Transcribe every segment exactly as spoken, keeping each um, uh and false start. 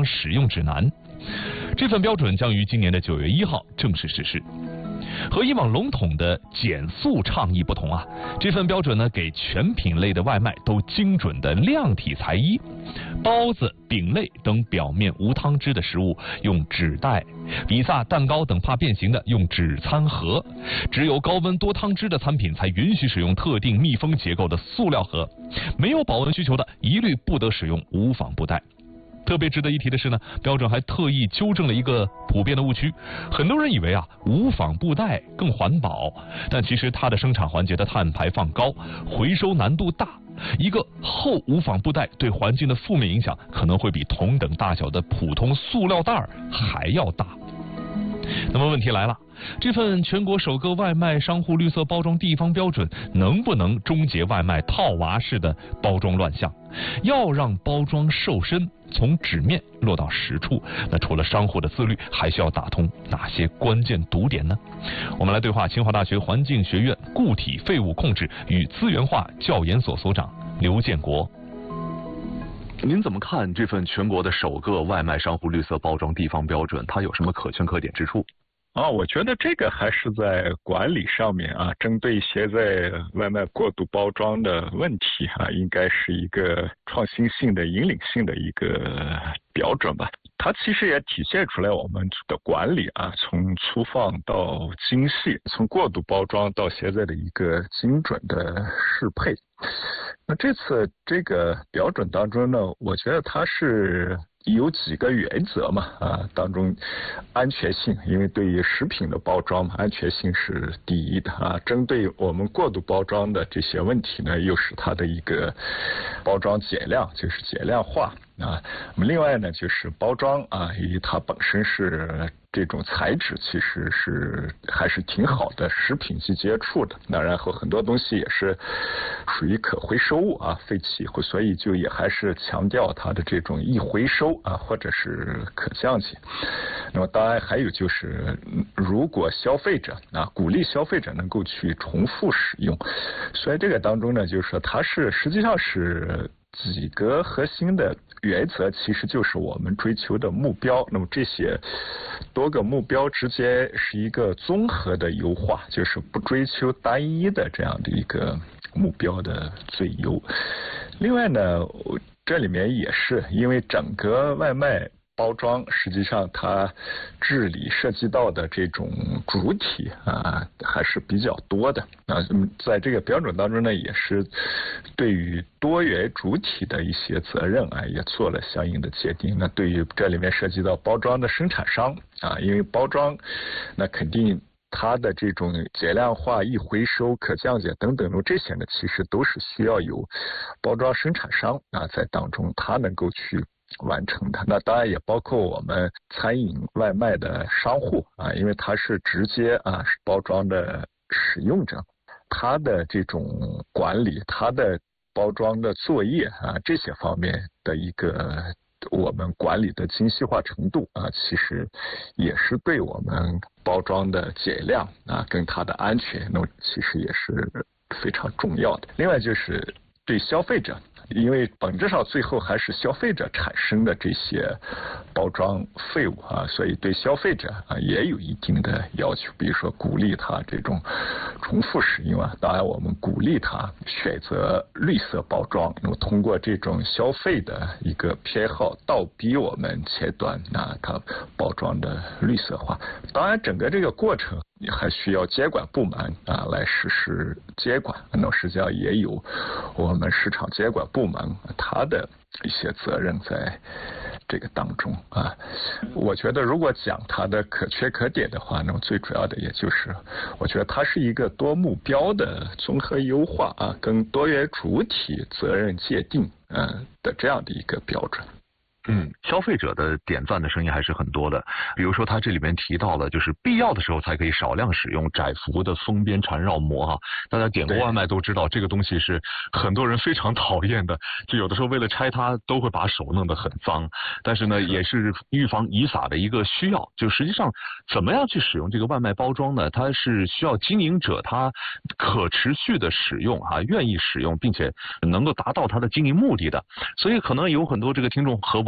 使用指南。这份标准将于今年的九月一号正式实施。和以往笼统的减速倡议不同啊，这份标准呢给全品类的外卖都精准的量体裁衣，包子、饼类等表面无汤汁的食物用纸袋，比萨、蛋糕等怕变形的用纸餐盒，只有高温多汤汁的餐品才允许使用特定密封结构的塑料盒，没有保温需求的一律不得使用无纺布袋。特别值得一提的是呢，标准还特意纠正了一个普遍的误区。很多人以为啊，无纺布袋更环保，但其实它的生产环节的碳排放高，回收难度大。一个厚无纺布袋对环境的负面影响可能会比同等大小的普通塑料袋还要大。那么问题来了，这份全国首个外卖商户绿色包装地方标准能不能终结外卖套娃式的包装乱象？要让包装瘦身，从纸面落到实处，那除了商户的自律，还需要打通哪些关键堵点呢？我们来对话清华大学环境学院固体废物控制与资源化教研所所长刘建国。您怎么看这份全国的首个外卖商户绿色包装地方标准？它有什么可圈可点之处？ 啊，我觉得这个还是在管理上面啊，针对现在外卖过度包装的问题啊，应该是一个创新性的、引领性的一个标准吧。它其实也体现出来我们的管理啊，从粗放到精细，从过度包装到现在的一个精准的适配。那这次这个标准当中呢，我觉得它是有几个原则嘛，啊，当中安全性，因为对于食品的包装嘛，安全性是第一的啊。针对我们过度包装的这些问题呢，又是它的一个包装减量，就是减量化啊。那么另外呢，就是包装啊，因为它本身是这种材质其实是还是挺好的，食品级接触的。那然后很多东西也是属于可回收物啊，废弃，所以就也还是强调它的这种易回收啊，或者是可降解。那么当然还有就是，如果消费者啊鼓励消费者能够去重复使用，所以这个当中呢，就是说它是实际上是几个核心的原则，其实就是我们追求的目标。那么这些多个目标之间是一个综合的优化，就是不追求单一的这样的一个目标的最优。另外呢，这里面也是因为整个外卖包装实际上它治理涉及到的这种主体啊还是比较多的啊，在这个标准当中呢，也是对于多元主体的一些责任啊也做了相应的界定。那对于这里面涉及到包装的生产商啊，因为包装那肯定它的这种减量化、易回收、可降解等等，这些呢其实都是需要有包装生产商啊在当中，它能够去完成的。那当然也包括我们餐饮外卖的商户啊，因为它是直接啊包装的使用者，它的这种管理、它的包装的作业啊这些方面的一个我们管理的精细化程度啊，其实也是对我们包装的减量啊跟它的安全，那其实也是非常重要的。另外就是对消费者，因为本质上最后还是消费者产生的这些包装废物啊，所以对消费者啊也有一定的要求，比如说鼓励他这种重复使用啊。当然我们鼓励他选择绿色包装，那么通过这种消费的一个偏好，倒逼我们前端啊它包装的绿色化。当然整个这个过程你还需要监管部门啊来实施监管，那实际上也有我们市场监管部门它的一些责任在这个当中啊。我觉得如果讲它的可圈可点的话，那么最主要的也就是我觉得它是一个多目标的综合优化啊，跟多元主体责任界定嗯的这样的一个标准。 嗯，消费者的点赞的声音还是很多的。比如说，它这里面提到了，就是必要的时候才可以少量使用窄幅的封边缠绕膜哈。大家点过外卖都知道，这个东西是很多人非常讨厌的。就有的时候为了拆它，都会把手弄得很脏。但是呢，也是预防遗撒的一个需要。就实际上，怎么样去使用这个外卖包装呢？它是需要经营者他可持续的使用啊，愿意使用，并且能够达到它的经营目的的。所以可能有很多这个听众和网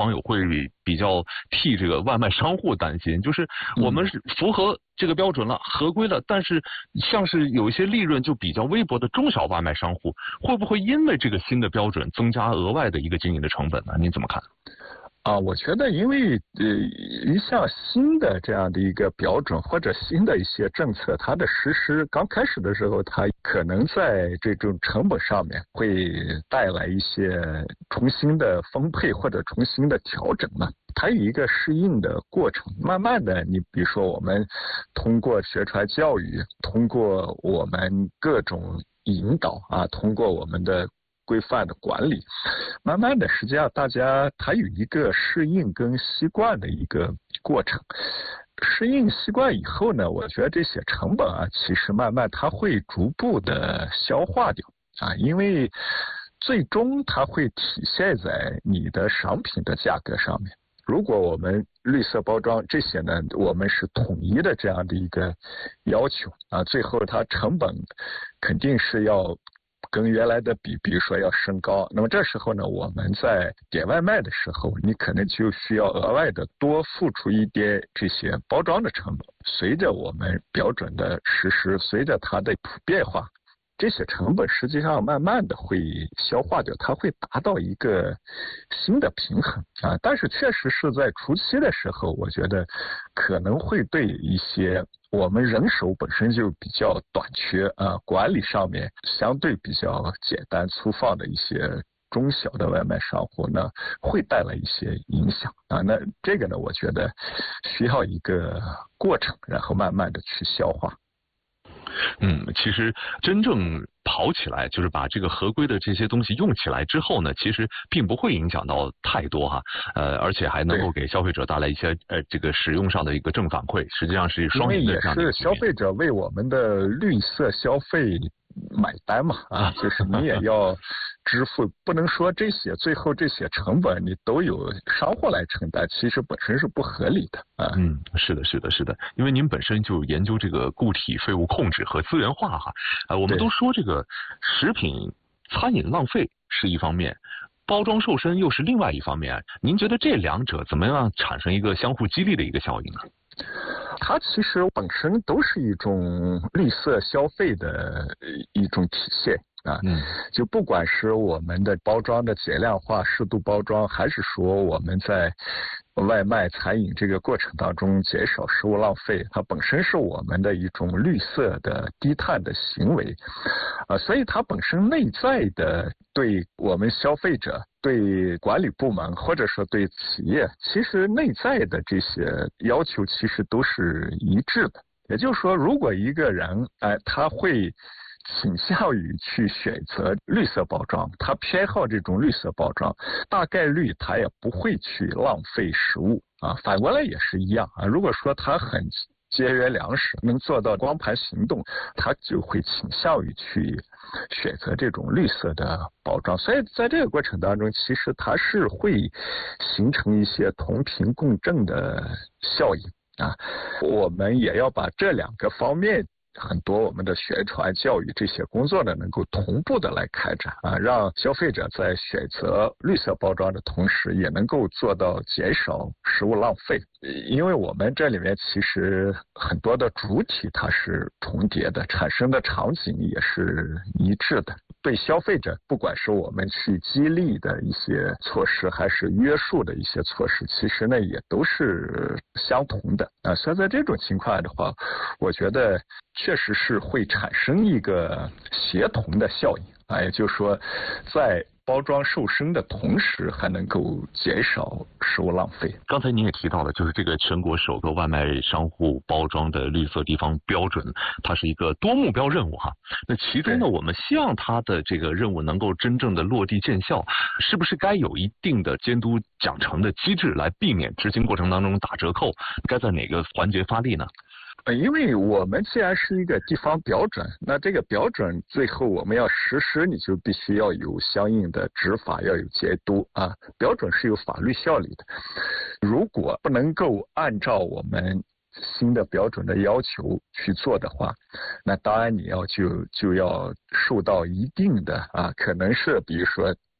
网友会比较替这个外卖商户担心，就是我们是符合这个标准了，合规了，但是像是有一些利润就比较微薄的中小外卖商户，会不会因为这个新的标准增加额外的一个经营的成本呢？您怎么看？ 啊，我觉得，因为呃，一项新的这样的一个标准或者新的一些政策，它的实施刚开始的时候，它可能在这种成本上面会带来一些重新的分配或者重新的调整嘛。它有一个适应的过程，慢慢的，你比如说我们通过学传教育，通过我们各种引导啊，通过我们的规范的管理，慢慢的，实际上大家他有一个适应跟习惯的一个过程。适应习惯以后呢，我觉得这些成本啊，其实慢慢它会逐步的消化掉啊，因为最终它会体现在你的商品的价格上面。如果我们绿色包装这些呢，我们是统一的这样的一个要求啊，最后它成本肯定是要跟原来的比，比如说要升高。那么这时候呢，我们在点外卖的时候，你可能就需要额外的多付出一点这些包装的成本。随着我们标准的实施，随着它的普遍化，这些成本实际上慢慢的会消化掉，它会达到一个新的平衡啊。但是确实是在初期的时候，我觉得可能会对一些我们人手本身就比较短缺啊，管理上面相对比较简单粗放的一些中小的外卖商户呢，会带来一些影响啊。那这个呢，我觉得需要一个过程，然后慢慢的去消化。 嗯，其实真正跑起来，就是把这个合规的这些东西用起来之后呢，其实并不会影响到太多哈，呃，而且还能够给消费者带来一些呃这个使用上的一个正反馈，实际上是双赢的这样的一个局面。 因为也是消费者为我们的绿色消费买单嘛，啊，就是你也要支付，不能说这些最后这些成本你都有商户来承担，其实本身是不合理的啊。 嗯，是的，是的，是的，因为您本身就研究这个固体废物控制和资源化哈，呃，我们都说这个食品餐饮浪费是一方面，包装瘦身又是另外一方面，您觉得这两者怎么样产生一个相互激励的一个效应呢？ 它其实本身都是一种绿色消费的一种体现啊，嗯，就不管是我们的包装的减量化、适度包装，还是说我们在外卖餐饮这个过程当中减少食物浪费，它本身是我们的一种绿色的低碳的行为啊，所以它本身内在的对我们消费者、对管理部门或者说对企业，其实内在的这些要求其实都是一致的。也就是说，如果一个人哎、呃、他会倾向于去选择绿色包装，他偏好这种绿色包装，大概率他也不会去浪费食物啊。反过来也是一样啊。如果说他很节约粮食，能做到光盘行动，他就会倾向于去选择这种绿色的包装。所以在这个过程当中，其实它是会形成一些同频共振的效应啊。我们也要把这两个方面很多我们的宣传教育这些工作呢，能够同步的来开展啊，让消费者在选择绿色包装的同时，也能够做到减少食物浪费。因为我们这里面其实很多的主体它是重叠的，产生的场景也是一致的。对消费者，不管是我们去激励的一些措施，还是约束的一些措施，其实呢也都是相同的啊。所以在这种情况的话，我觉得确实是会产生一个协同的效应啊，也就是说，在包装瘦身的同时，还能够减少食物浪费。 刚才您也提到了，就是这个全国首个外卖商户包装的绿色地方标准，它是一个多目标任务哈。那其中呢，我们希望它的这个任务能够真正的落地见效，是不是该有一定的监督奖惩的机制，来避免执行过程当中打折扣？该在哪个环节发力呢？ 因为我们既然是一个地方标准，那这个标准最后我们要实施，你就必须要有相应的执法，要有监督啊。标准是有法律效力的，如果不能够按照我们新的标准的要求去做的话，那当然你要就就要受到一定的啊，可能是比如说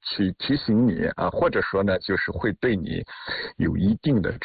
去提醒你啊，或者说呢，就是会对你有一定的